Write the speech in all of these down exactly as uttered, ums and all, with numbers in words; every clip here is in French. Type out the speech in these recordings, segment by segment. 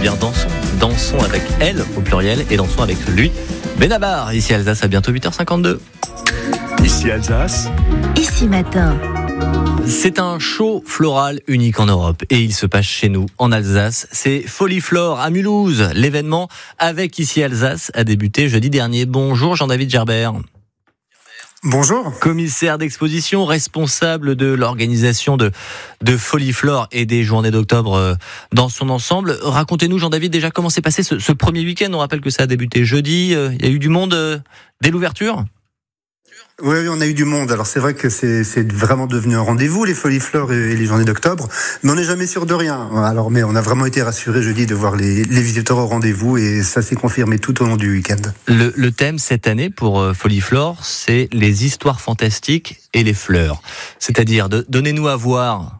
bien dansons, dansons avec elle au pluriel et dansons avec lui. Benabar, ici Alsace, à bientôt huit heures cinquante-deux. Ici Alsace. Ici matin. C'est un show floral unique en Europe et il se passe chez nous, en Alsace. C'est Foliflore à Mulhouse. L'événement avec Ici Alsace a débuté jeudi dernier. Bonjour Jean-David Gerbert. Bonjour. Commissaire d'exposition, responsable de l'organisation de, de Foliflore et des journées d'octobre dans son ensemble. Racontez-nous Jean-David déjà comment s'est passé ce, ce premier week-end. On rappelle que ça a débuté jeudi. Il y a eu du monde dès l'ouverture ? Oui, oui, on a eu du monde. Alors c'est vrai que c'est, c'est vraiment devenu un rendez-vous, les Foliflore et les journées d'octobre, mais on n'est jamais sûr de rien. Alors, mais on a vraiment été rassurés jeudi de voir les, les visiteurs au rendez-vous et ça s'est confirmé tout au long du week-end. Le, le thème cette année pour Foliflore, c'est les histoires fantastiques et les fleurs. C'est-à-dire, de, donnez-nous à voir.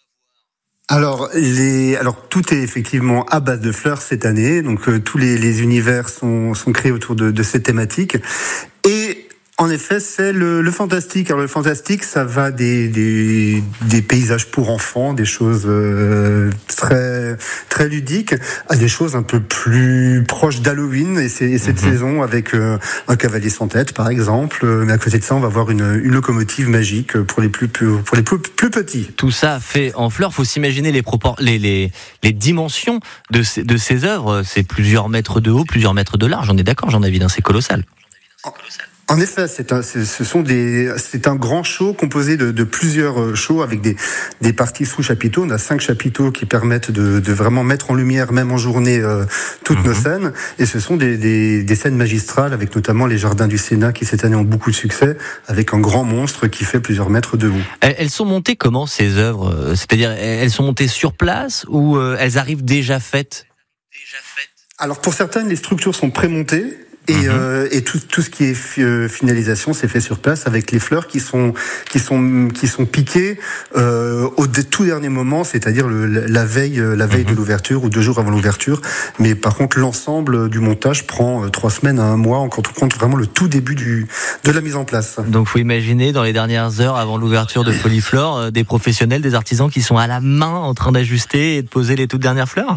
Alors, les, alors tout est effectivement à base de fleurs cette année. Donc euh, tous les, les univers sont, sont créés autour de, de cette thématique. Et en effet, c'est le, le fantastique. Alors le fantastique, ça va des, des, des paysages pour enfants, des choses euh, très très ludiques, à des choses un peu plus proches d'Halloween et, c'est, et cette mmh. saison avec euh, un cavalier sans tête, par exemple. Mais à côté de ça, on va avoir une, une locomotive magique pour les plus pour les plus, plus petits. Tout ça fait en fleurs. Faut s'imaginer les propor- les les les dimensions de ces, de ces œuvres. C'est plusieurs mètres de haut, plusieurs mètres de large. On est d'accord, Jean-David, hein, c'est colossal. C'est colossal. En effet, c'est un, c'est, ce sont des, c'est un grand show composé de, de plusieurs shows avec des, des parties sous chapiteaux. On a cinq chapiteaux qui permettent de, de vraiment mettre en lumière, même en journée, euh, toutes mmh. nos scènes. Et ce sont des, des, des scènes magistrales avec notamment les jardins du Sénat qui cette année ont beaucoup de succès, avec un grand monstre qui fait plusieurs mètres de haut. Elles sont montées comment ces œuvres ? C'est-à-dire, elles sont montées sur place ou elles arrivent déjà faites ? Déjà faites. Alors pour certaines, les structures sont prémontées. Et, mmh. euh, et tout, tout ce qui est fi- euh, finalisation, c'est fait sur place avec les fleurs qui sont qui sont qui sont piquées euh, au de, tout dernier moment, c'est-à-dire le, la veille la veille mmh. de l'ouverture ou deux jours avant l'ouverture. Mais par contre, l'ensemble du montage prend euh, trois semaines à un mois, quand on compte vraiment le tout début du de la mise en place. Donc, faut imaginer dans les dernières heures avant l'ouverture de Foliflore, euh, des professionnels, des artisans qui sont à la main en train d'ajuster et de poser les toutes dernières fleurs.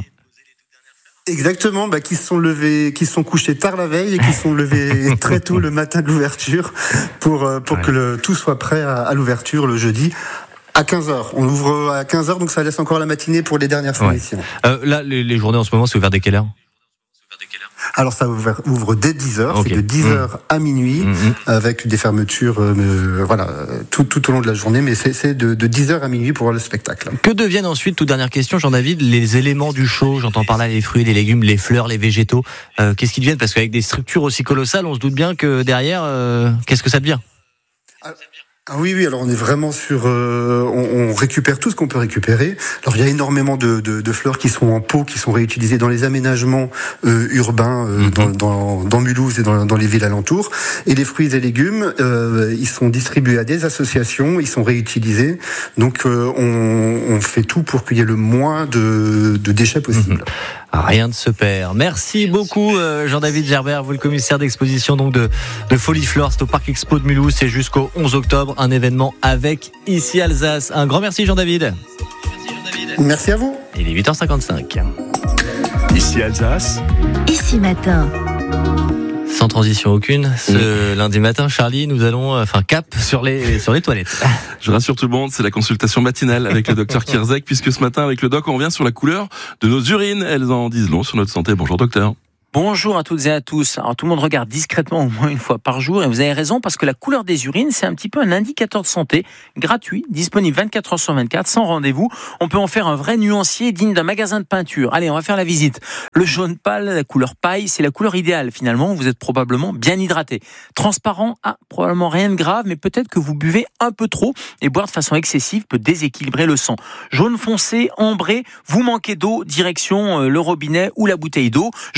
Exactement, bah, qui se sont levés, qui se sont couchés tard la veille et qui se sont levés très tôt le matin de l'ouverture pour, pour ouais. que le, tout soit prêt à, à l'ouverture le jeudi. À quinze heures. On ouvre à quinze heures, donc ça laisse encore la matinée pour les dernières finitions. Ouais. Euh, là, les, les journées en ce moment, c'est ouvert dès quelle heure ? Alors ça ouvre, ouvre dès dix heures, okay. C'est de dix heures mmh. à minuit, mmh. avec des fermetures euh, voilà, tout, tout au long de la journée, mais c'est, c'est de, de dix heures à minuit pour voir le spectacle. Que deviennent ensuite, toute dernière question, Jean-David, les éléments du show ? J'entends par là les fruits, les légumes, les fleurs, les végétaux. Euh, qu'est-ce qui deviennent ? Parce qu'avec des structures aussi colossales, on se doute bien que derrière, euh, qu'est-ce que ça devient ? ah. Ah oui, oui. Alors on est vraiment sur, euh, on, on récupère tout ce qu'on peut récupérer. Alors il y a énormément de, de, de fleurs qui sont en pot, qui sont réutilisées dans les aménagements euh, urbains euh, mm-hmm. dans, dans, dans Mulhouse et dans, dans les villes alentours. Et les fruits et légumes, euh, ils sont distribués à des associations, ils sont réutilisés. Donc euh, on, on fait tout pour qu'il y ait le moins de, de déchets possible. Mm-hmm. Rien ne se perd. Merci beaucoup Jean-David Gerbert, vous le commissaire d'exposition donc de, de Foliflore, c'est au Parc Expo de Mulhouse, c'est jusqu'au onze octobre, un événement avec Ici Alsace. Un grand merci Jean-David. Merci Jean-David. Merci à vous. Il est huit heures cinquante-cinq. Ici Alsace. Ici matin. Sans transition aucune, ce mmh. lundi matin, Charlie, nous allons, enfin, cap sur les, sur les toilettes. Je rassure tout le monde, c'est la consultation matinale avec le docteur Kierzek, puisque ce matin, avec le doc, on revient sur la couleur de nos urines. Elles en disent long sur notre santé. Bonjour docteur. Bonjour à toutes et à tous. Alors tout le monde regarde discrètement au moins une fois par jour et vous avez raison parce que la couleur des urines c'est un petit peu un indicateur de santé gratuit, disponible vingt-quatre heures sur vingt-quatre, sans rendez-vous. On peut en faire un vrai nuancier digne d'un magasin de peinture. Allez, on va faire la visite. Le jaune pâle, la couleur paille, c'est la couleur idéale finalement. Vous êtes probablement bien hydraté. Transparent, ah, probablement rien de grave, mais peut-être que vous buvez un peu trop et boire de façon excessive peut déséquilibrer le sang. Jaune foncé, ambré, vous manquez d'eau, direction le robinet ou la bouteille d'eau. Jaune fluo,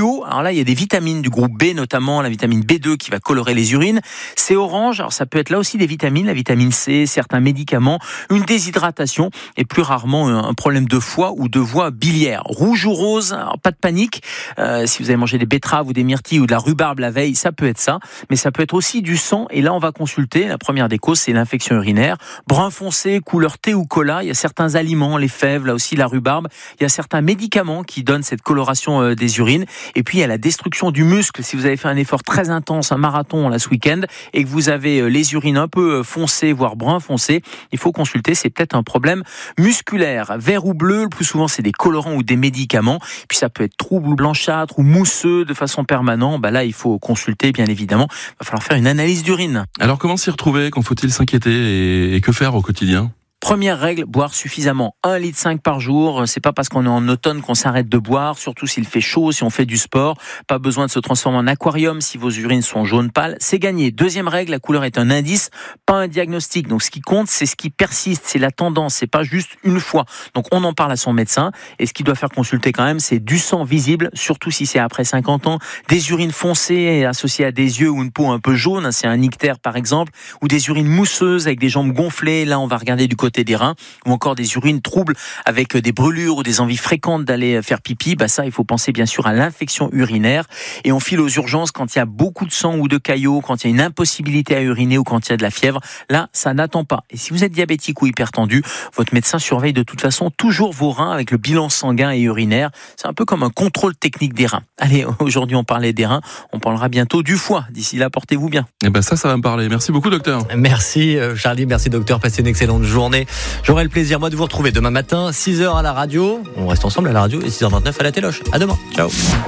fluo, alors là il y a des vitamines du groupe B, notamment la vitamine B deux qui va colorer les urines. C'est orange, alors ça peut être là aussi des vitamines, la vitamine C, certains médicaments, une déshydratation et plus rarement un problème de foie ou de voie biliaire. Rouge ou rose, alors pas de panique, euh, si vous avez mangé des betteraves ou des myrtilles ou de la rhubarbe la veille, ça peut être ça, mais ça peut être aussi du sang, et là on va consulter. La première des causes, c'est l'infection urinaire. Brun foncé, couleur thé ou cola, il y a certains aliments, les fèves, là aussi la rhubarbe, il y a certains médicaments qui donnent cette coloration euh, des urines, et puis il y a la destruction du muscle. Si vous avez fait un effort très intense, un marathon là ce week-end, et que vous avez euh, les urines un peu foncées, voire brun foncé, il faut consulter, c'est peut-être un problème musculaire. Vert ou bleu, le plus souvent c'est des colorants ou des médicaments, puis ça peut être trouble, blanchâtre ou mousseux de façon permanente. Bah là il faut consulter, bien évidemment, il va falloir faire une analyse d'urine. Alors comment s'y retrouver, quand faut-il s'inquiéter et, et que faire au quotidien ? Première règle, boire suffisamment, un litre cinq par jour. C'est pas parce qu'on est en automne qu'on s'arrête de boire, surtout s'il fait chaud, si on fait du sport. Pas besoin de se transformer en aquarium si vos urines sont jaunes pâles. C'est gagné. Deuxième règle, la couleur est un indice, pas un diagnostic. Donc ce qui compte, c'est ce qui persiste, c'est la tendance, c'est pas juste une fois. Donc on en parle à son médecin. Et ce qu'il doit faire consulter quand même, c'est du sang visible, surtout si c'est après cinquante ans, des urines foncées associées à des yeux ou une peau un peu jaune, c'est un ictère par exemple, ou des urines mousseuses avec des jambes gonflées. Là, on va regarder du côté des reins, ou encore des urines troubles avec des brûlures ou des envies fréquentes d'aller faire pipi. Bah ça, il faut penser bien sûr à l'infection urinaire, et on file aux urgences quand il y a beaucoup de sang ou de caillots, quand il y a une impossibilité à uriner ou quand il y a de la fièvre. Là, ça n'attend pas. Et si vous êtes diabétique ou hypertendu, votre médecin surveille de toute façon toujours vos reins avec le bilan sanguin et urinaire. C'est un peu comme un contrôle technique des reins. Allez, aujourd'hui on parlait des reins, on parlera bientôt du foie. D'ici là, portez-vous bien. Eh ben ça, ça va me parler. Merci beaucoup, docteur. Merci Charlie, merci docteur, passez une excellente journée. J'aurai le plaisir, moi, de vous retrouver demain matin, six heures à la radio. On reste ensemble à la radio et six heures vingt-neuf à la téloche. À demain. Ciao.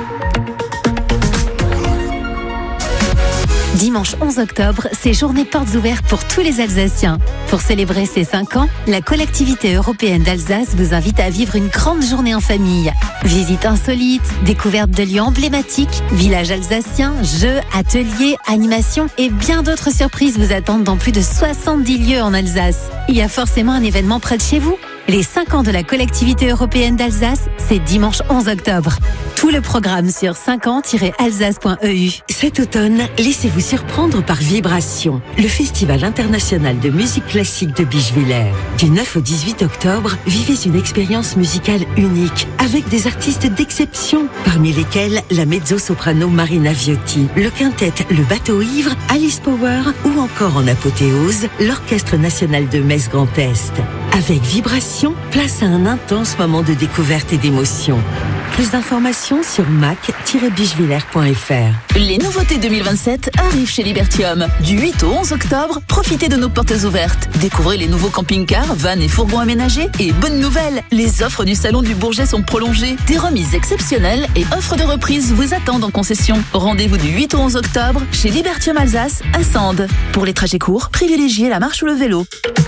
Dimanche onze octobre, c'est journée portes ouvertes pour tous les Alsaciens. Pour célébrer ses cinq ans, la collectivité européenne d'Alsace vous invite à vivre une grande journée en famille. Visites insolites, découvertes de lieux emblématiques, villages alsaciens, jeux, ateliers, animations et bien d'autres surprises vous attendent dans plus de soixante-dix lieux en Alsace. Il y a forcément un événement près de chez vous. Les cinq ans de la collectivité européenne d'Alsace, c'est dimanche onze octobre. Tout le programme sur cinq ans tiret alsace point e u. Cet automne, laissez-vous surprendre par Vibration, le festival international de musique classique de Bischwiller. Du neuf au dix-huit octobre, vivez une expérience musicale unique avec des artistes d'exception, parmi lesquels la mezzo-soprano Marina Viotti, le quintet Le Bateau Ivre, Alice Power ou encore en apothéose, l'Orchestre national de Metz Grand Est. Avec Vibration, place à un intense moment de découverte et d'émotion. Plus d'informations sur mac tiret bischwiller point f r. Les nouveautés deux mille vingt-sept arrivent chez Libertium. Du huit au onze octobre, profitez de nos portes ouvertes. Découvrez les nouveaux camping-cars, vannes et fourgons aménagés. Et bonne nouvelle, les offres du Salon du Bourget sont prolongées. Des remises exceptionnelles et offres de reprise vous attendent en concession. Rendez-vous du huit au onze octobre chez Libertium Alsace à Sande. Pour les trajets courts, privilégiez la marche ou le vélo.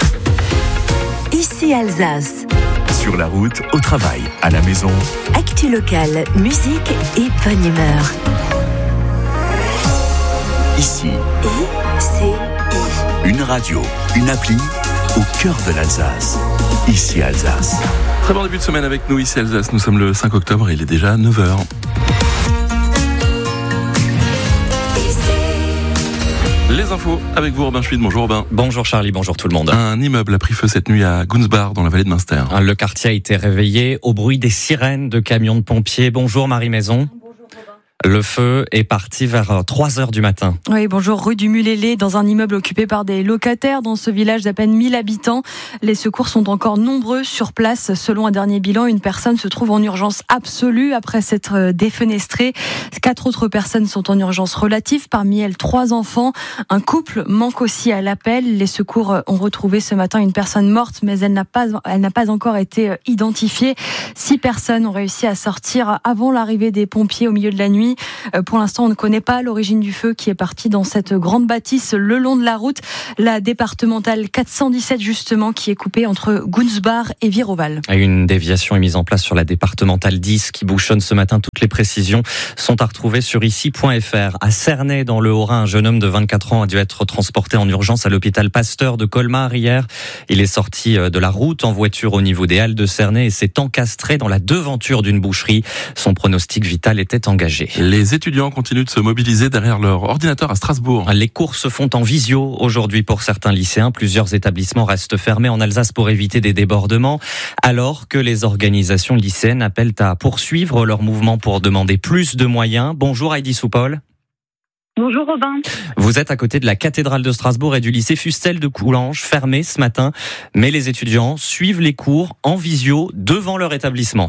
Ici Alsace. Sur la route, au travail, à la maison. Actu locale, musique et bonne humeur. Ici, I C I. une radio, une appli au cœur de l'Alsace. Ici Alsace. Très bon début de semaine avec nous, ici Alsace. Nous sommes le cinq octobre et il est déjà neuf heures. Les infos avec vous, Robin Schmid. Bonjour Robin. Bonjour Charlie, bonjour tout le monde. Un immeuble a pris feu cette nuit à Gunsbach, dans la vallée de Münster. Le quartier a été réveillé au bruit des sirènes de camions de pompiers. Bonjour Marie Maison. Le feu est parti vers trois heures du matin. Oui, bonjour, rue du Mulélé, dans un immeuble occupé par des locataires dans ce village d'à peine mille habitants. Les secours sont encore nombreux sur place. Selon un dernier bilan, une personne se trouve en urgence absolue après s'être défenestrée. Quatre autres personnes sont en urgence relative, parmi elles trois enfants. Un couple manque aussi à l'appel. Les secours ont retrouvé ce matin une personne morte, mais elle n'a pas, elle n'a pas encore été identifiée. Six personnes ont réussi à sortir avant l'arrivée des pompiers au milieu de la nuit. Pour l'instant, on ne connaît pas l'origine du feu qui est parti dans cette grande bâtisse le long de la route, la départementale quatre cent dix-sept justement, qui est coupée entre Gunsbach et Viroval. Une déviation est mise en place sur la départementale dix qui bouchonne ce matin. Toutes les précisions sont à retrouver sur ici point f r. À Cernay, dans le Haut-Rhin, un jeune homme de vingt-quatre ans a dû être transporté en urgence à l'hôpital Pasteur de Colmar hier. Il est sorti de la route en voiture au niveau des Halles de Cernay et s'est encastré dans la devanture d'une boucherie. Son pronostic vital était engagé. Les étudiants continuent de se mobiliser derrière leur ordinateur à Strasbourg. Les cours se font en visio aujourd'hui pour certains lycéens. Plusieurs établissements restent fermés en Alsace pour éviter des débordements, alors que les organisations lycéennes appellent à poursuivre leur mouvement pour demander plus de moyens. Bonjour Heidi Soupol. Bonjour Robin. Vous êtes à côté de la cathédrale de Strasbourg et du lycée Fustel de Coulanges, fermé ce matin. Mais les étudiants suivent les cours en visio devant leur établissement.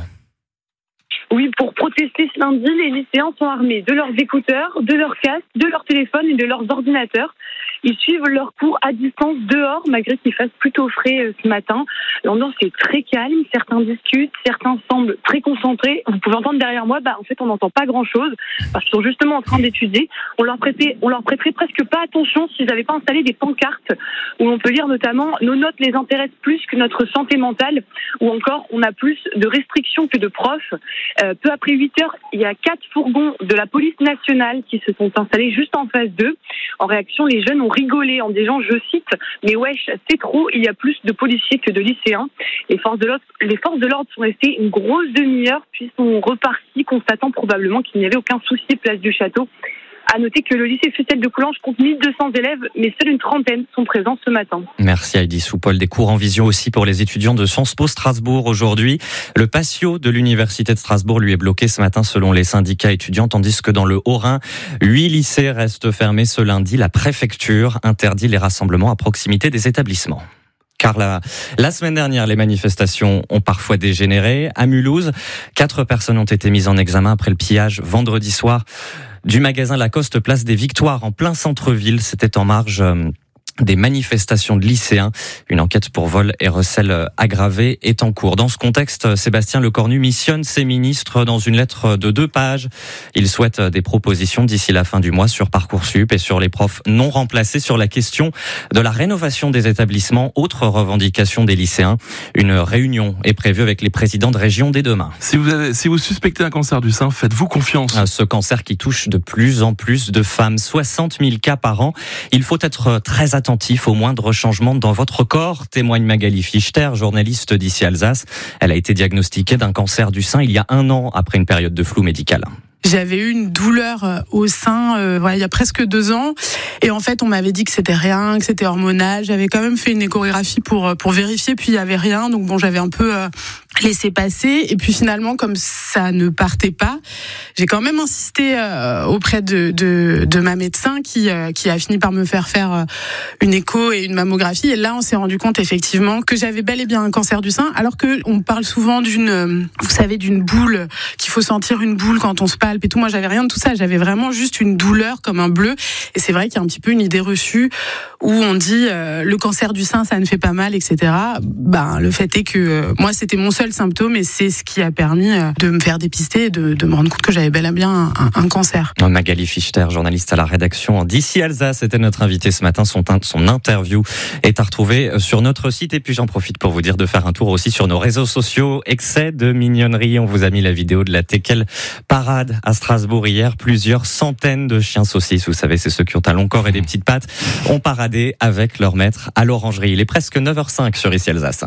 Oui, pour protester ce lundi, les lycéens sont armés de leurs écouteurs, de leurs casques, de leurs téléphones et de leurs ordinateurs. Ils suivent leurs cours à distance dehors, malgré qu'il fasse plutôt frais ce matin. L'ambiance est très calme, certains discutent, certains semblent très concentrés. Vous pouvez entendre derrière moi, bah, en fait, on n'entend pas grand-chose, parce qu'ils sont justement en train d'étudier. On leur prêtait, on leur prêterait presque pas attention s'ils n'avaient pas installé des pancartes, où on peut lire notamment « Nos notes les intéressent plus que notre santé mentale », ou encore « On a plus de restrictions que de profs ». Euh, peu après huit heures, il y a quatre fourgons de la police nationale qui se sont installés juste en face d'eux. En réaction, les jeunes ont rigolé en disant, je cite, « Mais wesh, c'est trop, il y a plus de policiers que de lycéens ». Les forces de l'ordre, les forces de l'ordre sont restées une grosse demi-heure, puis sont reparties, constatant probablement qu'il n'y avait aucun souci place du château. À noter que le lycée Fustel de Coulanges compte mille deux cents élèves, mais seule une trentaine sont présents ce matin. Merci Heidi Soupol. Des cours en visio aussi pour les étudiants de Sciences Po Strasbourg aujourd'hui. Le patio de l'université de Strasbourg lui est bloqué ce matin selon les syndicats étudiants, tandis que dans le Haut-Rhin, huit lycées restent fermés ce lundi. La préfecture interdit les rassemblements à proximité des établissements. Car la, la semaine dernière, les manifestations ont parfois dégénéré. À Mulhouse, quatre personnes ont été mises en examen après le pillage vendredi soir du magasin Lacoste place des Victoires en plein centre-ville. C'était en marge euh, des manifestations de lycéens. Une enquête pour vol et recel aggravé est en cours. Dans ce contexte, Sébastien Lecornu missionne ses ministres dans une lettre de deux pages. Il souhaite des propositions d'ici la fin du mois sur Parcoursup et sur les profs non remplacés, sur la question de la rénovation des établissements. Autre revendication des lycéens. Une réunion est prévue avec les présidents de région dès demain. Si vous avez, si vous suspectez un cancer du sein, faites-vous confiance. Ce cancer qui touche de plus en plus de femmes, soixante mille cas par an. Il faut être très attentif attentif au moindre changement dans votre corps, témoigne Magali Fichter, journaliste d'ici Alsace. Elle a été diagnostiquée d'un cancer du sein il y a un an après une période de flou médical. J'avais eu une douleur au sein euh, voilà, il y a presque deux ans. Et en fait, on m'avait dit que c'était rien, que c'était hormonal. J'avais quand même fait une échographie pour, pour vérifier, puis il n'y avait rien. Donc bon, j'avais un peu euh, laissé passer. Et puis finalement, comme ça ne partait pas, j'ai quand même insisté euh, auprès de, de, de ma médecin qui, euh, qui a fini par me faire faire euh, une écho et une mammographie. Et là, on s'est rendu compte effectivement que j'avais bel et bien un cancer du sein. Alors qu'on parle souvent d'une, euh, vous savez, d'une boule, qu'il faut sentir une boule quand on se palpe et tout. Moi, j'avais rien de tout ça. J'avais vraiment juste une douleur comme un bleu. Et c'est vrai qu'il y a un petit peu une idée reçue où on dit euh, le cancer du sein, ça ne fait pas mal, et cetera. Ben, le fait est que euh, moi, c'était mon seul symptôme et c'est ce qui a permis euh, de me faire dépister et de, de me rendre compte que j'avais bel et bien un, un, un cancer. Magali Fichter, journaliste à la rédaction d'ici Alsace, était notre invitée ce matin. Son, son interview est à retrouver sur notre site. Et puis j'en profite pour vous dire de faire un tour aussi sur nos réseaux sociaux. Excès de mignonnerie. On vous a mis la vidéo de la Teckel Parade à Strasbourg hier. Plusieurs centaines de chiens saucisses, vous savez, c'est ceux qui ont un long corps et des petites pattes, ont paradé avec leur maître à l'orangerie. Il est presque neuf heures cinq sur Ici Alsace.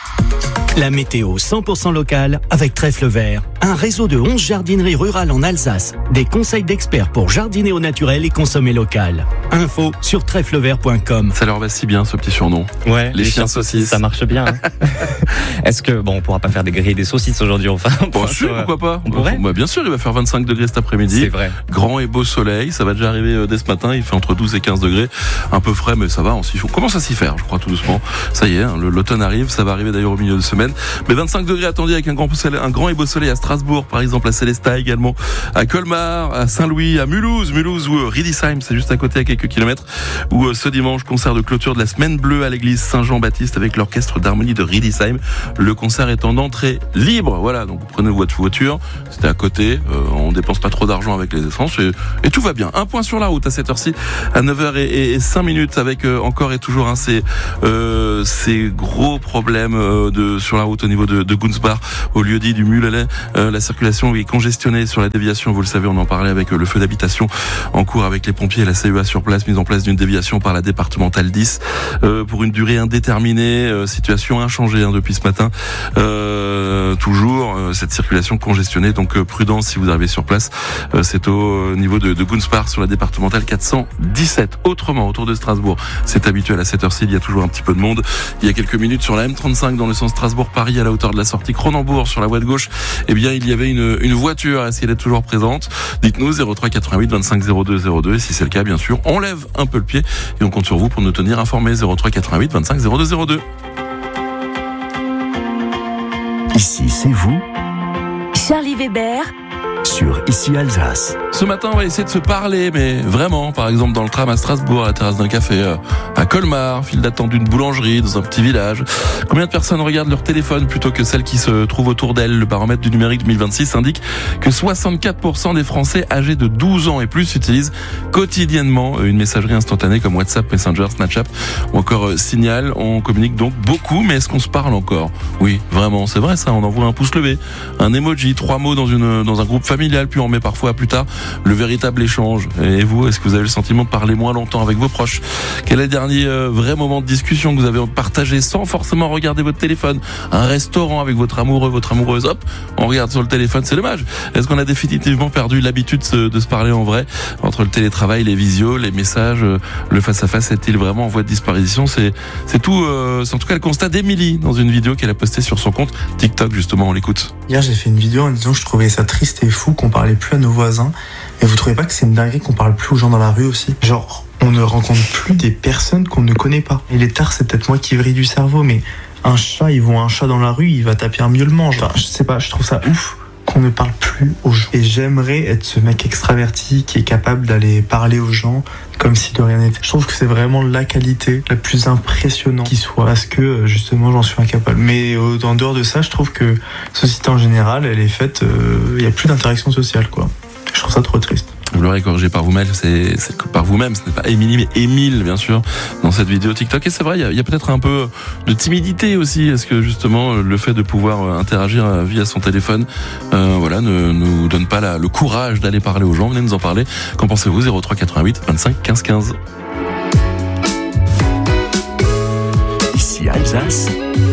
La météo cent pour cent locale avec Trèfle Vert, un réseau de onze jardineries rurales en Alsace. Des conseils d'experts pour jardiner au naturel et consommer local. Info sur trèfle vert point com. Ça leur va si bien ce petit surnom. Ouais, les, les chiens, chiens saucisses. Ça marche bien. Hein. Est-ce que, bon, on pourra pas faire des grilles et des saucisses aujourd'hui, enfin. Bon, sûr, euh, pourquoi pas. On pourrait bah, bien sûr, il va faire vingt-cinq degrés cet après-midi. C'est vrai. Grand et beau soleil, ça va déjà arriver dès ce matin. Il fait entre douze et quinze degrés. Un peu frais, mais ça va. On, s'y faut. on commence à s'y faire, je crois, tout doucement. Ça y est, hein, l'automne arrive. Ça va arriver d'ailleurs au milieu de semaine. Mais vingt-cinq degrés attendus avec un grand, un grand et beau soleil à Strasbourg, par exemple, à Célestat également, à Colmar, à Saint-Louis, à Mulhouse, Mulhouse ou Riedisheim, c'est juste à côté à quelques kilomètres, où ce dimanche, concert de clôture de la Semaine Bleue à l'église Saint-Jean-Baptiste avec l'orchestre d'harmonie de Riedisheim. Le concert est en entrée libre, voilà, donc vous prenez votre voiture, c'était à côté, euh, on dépense pas trop d'argent avec les essences et, et tout va bien. Un point sur la route à cette heure-ci, à neuf heures cinq minutes avec euh, encore et toujours hein, ces, euh, ces gros problèmes euh, de, sur la route au niveau de, de Gunsbach, au lieu dit du Mulelet. Euh, la circulation est congestionnée sur la déviation. Vous le savez, on en parlait avec le feu d'habitation en cours avec les pompiers et la C E A sur place, mise en place d'une déviation par la départementale dix euh, pour une durée indéterminée. Euh, situation inchangée hein, depuis ce matin. Euh, toujours euh, cette circulation congestionnée. Donc euh, prudence si vous arrivez sur place. Euh, c'est au niveau de, de Gunsbach sur la départementale quatre cent dix-sept. Autrement, autour de Strasbourg, c'est habituel à cette heure-ci, il y a toujours un petit peu de monde. Il y a quelques minutes sur la M trente-cinq dans le sens Strasbourg-Paris à la hauteur de la sortie Cronenbourg sur la voie de gauche, eh bien il y avait une, une voiture. Est-ce qu'elle est toujours présente? Dites-nous zéro trois quatre-vingt-huit vingt-cinq zéro deux zéro deux et si c'est le cas, bien sûr, on lève un peu le pied et on compte sur vous pour nous tenir informés. Zéro trois quatre-vingt-huit vingt-cinq zéro deux zéro deux. Ici, c'est vous Charlie Weber sur Ici Alsace. Ce matin, on va essayer de se parler, mais vraiment, par exemple dans le tram à Strasbourg, à la terrasse d'un café, à Colmar, file d'attente d'une boulangerie, dans un petit village. Combien de personnes regardent leur téléphone plutôt que celles qui se trouvent autour d'elles? Le baromètre du numérique deux mille vingt-six indique que soixante-quatre pour cent des Français âgés de douze ans et plus utilisent quotidiennement une messagerie instantanée comme WhatsApp, Messenger, Snapchat ou encore Signal. On communique donc beaucoup, mais est-ce qu'on se parle encore? Oui, vraiment, c'est vrai ça, on envoie un pouce levé, un emoji, trois mots dans, une, dans un groupe familial, puis on met parfois plus tard le véritable échange. Et vous, est-ce que vous avez le sentiment de parler moins longtemps avec vos proches? Quel est le dernier euh, vrai moment de discussion que vous avez partagé sans forcément regarder votre téléphone? Un restaurant avec votre amoureux, votre amoureuse, hop, on regarde sur le téléphone, c'est dommage. Est-ce qu'on a définitivement perdu l'habitude de se, de se parler en vrai? Entre le télétravail, les visios, les messages, euh, le face-à-face est-il vraiment en voie de disparition? C'est, c'est tout, euh, c'est en tout cas le constat d'Émilie dans une vidéo qu'elle a postée sur son compte TikTok, justement, on l'écoute. Hier, j'ai fait une vidéo en disant que je trouvais ça triste et fou qu'on parlait plus à nos voisins. Et vous trouvez pas que c'est une dinguerie qu'on parle plus aux gens dans la rue aussi? Genre, on ne rencontre plus des personnes qu'on ne connaît pas. Et les tares, c'est peut-être moi qui vrille du cerveau, mais un chat, ils voient un chat dans la rue, il va taper un miaulement. Enfin, je sais pas, je trouve ça ouf qu'on ne parle plus aux gens. Et j'aimerais être ce mec extraverti qui est capable d'aller parler aux gens comme si de rien n'était. Je trouve que c'est vraiment la qualité la plus impressionnante qui soit, parce que justement j'en suis incapable. Mais en dehors de ça, je trouve que la société en général, elle est faite, il euh, n'y a plus d'interaction sociale, quoi. Je trouve ça trop triste. Vous l'aurez corrigé par vous-même, c'est, c'est par vous-même, ce n'est pas Émilie mais Émile bien sûr dans cette vidéo TikTok. Et c'est vrai, il y a, il y a peut-être un peu de timidité aussi. Est-ce que justement le fait de pouvoir interagir via son téléphone, euh, voilà, ne nous donne pas la, le courage d'aller parler aux gens? Venez nous en parler. Qu'en pensez-vous? Zéro trois quatre-vingt-huit vingt-cinq quinze quinze. Ici Alsace,